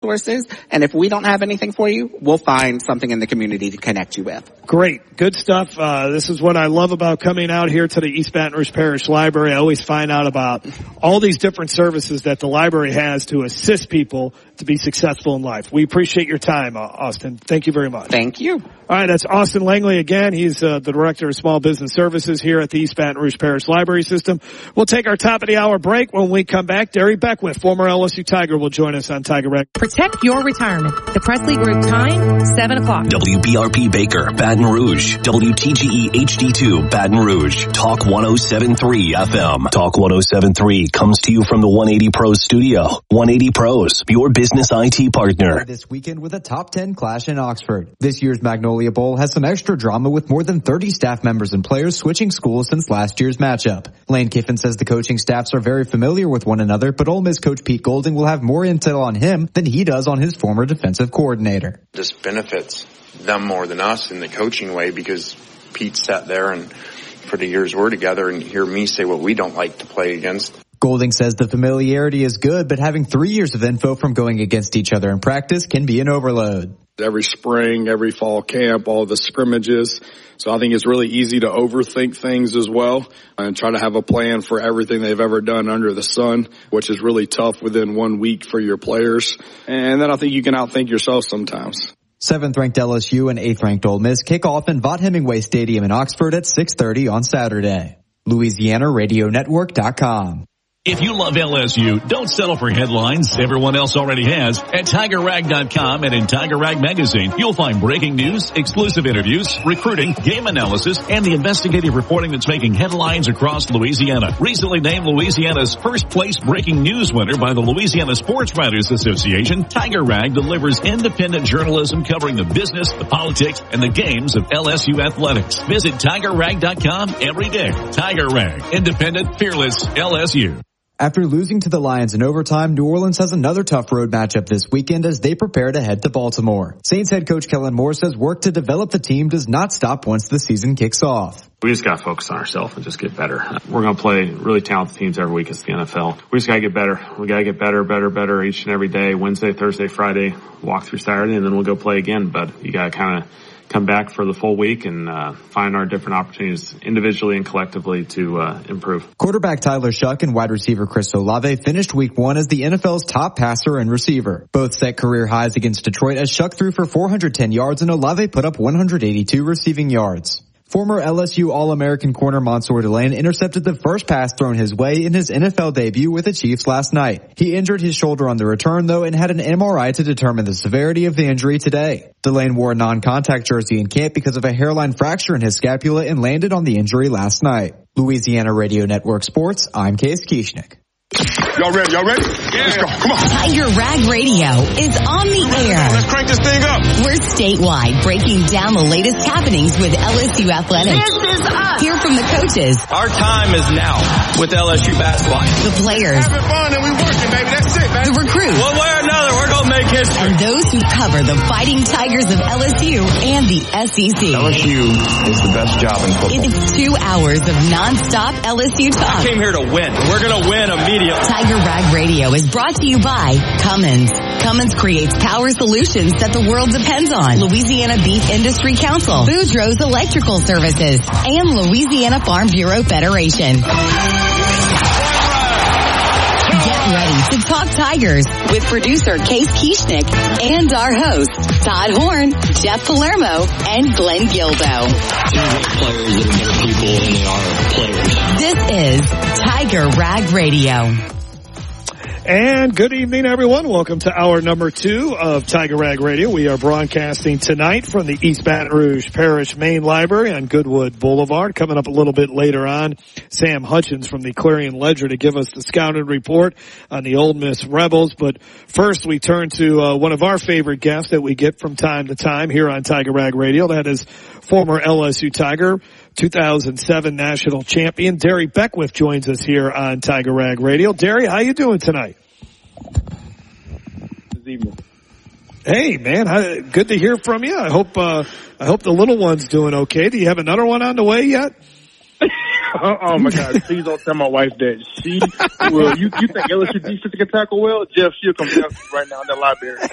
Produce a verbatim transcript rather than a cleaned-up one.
resources. And if we don't have anything for you, we'll find something in the community to connect you with. Great. Good stuff. Uh, this is what I love about coming out here to the East Baton Rouge Parish Library. I always find out about all these different services that the library has to assist people to be successful in life. We appreciate your time, Austin. Thank you very much. Thank you. All right, that's Austin Langley again. He's uh, the Director of Small Business Services here at the East Baton Rouge Parish Library System. We'll take our top of the hour break. When we come back, Derry Beckwith, former L S U Tiger, will join us on Tiger Rag. Protect your retirement. The Presley Group time, seven o'clock. W B R P Baker, Baton Rouge. W T G E H D two, Baton Rouge. Talk one oh seven point three F M. Talk one oh seven point three comes to you from the one eighty Pros studio. one eighty Pros, your business I T partner. This weekend with a top ten clash in Oxford. This year's Magnolia Bowl has some extra drama with more than thirty staff members and players switching schools since last year's matchup. Lane Kiffin says the coaching staffs are very familiar with one another, but Ole Miss coach Pete Golding will have more intel on him than he does on his former defensive coordinator. This benefits them more than us in the coaching way because Pete sat there and for the years we're together and hear me say what we don't like to play against. Golding says the familiarity is good, but having three years of info from going against each other in practice can be an overload. Every spring, every fall camp, all the scrimmages. So I think it's really easy to overthink things as well and try to have a plan for everything they've ever done under the sun, which is really tough within one week for your players. And then I think you can outthink yourself sometimes. seventh ranked L S U and eighth ranked Ole Miss kick off in Vaught Hemingway Stadium in Oxford at six thirty on Saturday. Louisiana Radio Network dot com. If you love L S U, don't settle for headlines everyone else already has. At Tiger Rag dot com and in Tiger Rag Magazine, you'll find breaking news, exclusive interviews, recruiting, game analysis, and the investigative reporting that's making headlines across Louisiana. Recently named Louisiana's first place breaking news winner by the Louisiana Sports Writers Association, Tiger Rag delivers independent journalism covering the business, the politics, and the games of L S U athletics. Visit Tiger Rag dot com every day. Tiger Rag, independent, fearless L S U. After losing to the Lions in overtime, New Orleans has another tough road matchup this weekend as they prepare to head to Baltimore. Saints head coach Kellen Moore says work to develop the team does not stop once the season kicks off. We just got to focus on ourselves and just get better. We're going to play really talented teams every week. It's the N F L. We just got to get better. We got to get better, better, better each and every day. Wednesday, Thursday, Friday, walk through Saturday, and then we'll go play again. But you got to kind of come back for the full week and uh, find our different opportunities individually and collectively to uh, improve. Quarterback Tyler Shuck and wide receiver Chris Olave finished week one as the N F L's top passer and receiver. Both set career highs against Detroit as Shuck threw for four hundred ten yards and Olave put up one hundred eighty-two receiving yards. Former L S U All-American corner Mansour Delane intercepted the first pass thrown his way in his N F L debut with the Chiefs last night. He injured his shoulder on the return, though, and had an M R I to determine the severity of the injury today. Delane wore a non-contact jersey in camp because of a hairline fracture in his scapula and landed on the injury last night. Louisiana Radio Network Sports, I'm Case Kieschnick. Y'all ready? Y'all ready? Yeah. Let's go. Come on. Tiger Rag Radio is on the air. Let's crank this thing up. We're statewide, breaking down the latest happenings with L S U athletics. This is us. Hear from the coaches. Our time is now with L S U basketball. The players. Having fun and we working, baby. That's it, baby. The recruits. One way or another, we're going to make history. And those who cover the Fighting Tigers of L S U and the S E C. L S U is the best job in football. It's two hours of nonstop L S U talk. I came here to win. We're going to win immediately. Tiger Rag Radio is brought to you by Cummins. Cummins creates power solutions that the world depends on. Louisiana Beef Industry Council, Boudreaux's Electrical Services, and Louisiana Farm Bureau Federation. Get ready to talk Tigers with producer Case Kieschnick and our hosts, Todd Horn, Jeff Palermo, and Glenn Gildo. Players that are better people than they are players. This is Tiger Rag Radio. And good evening, everyone. Welcome to hour number two of Tiger Rag Radio. We are broadcasting tonight from the East Baton Rouge Parish Main Library on Goodwood Boulevard. Coming up a little bit later on, Sam Hutchins from the Clarion Ledger to give us the scouted report on the Ole Miss Rebels. But first, we turn to uh, one of our favorite guests that we get from time to time here on Tiger Rag Radio. That is former L S U Tiger, two thousand seven national champion Derry Beckwith joins us here on Tiger Rag Radio. Derry, how you doing tonight? This evening. Hey man, I, good to hear from you. I hope uh, I hope the little one's doing okay. Do you have another one on the way yet? Oh my God! Please don't tell my wife that. She will. You, you think L S U defense can tackle well? Jeff, she'll come down right now in the library.